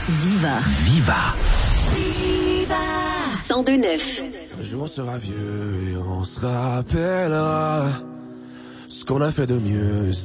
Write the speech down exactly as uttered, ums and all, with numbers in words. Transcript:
Viva. Viva. Viva. cent deux neuf. Un jour on sera vieux et on se rappellera ce qu'on a fait de mieux.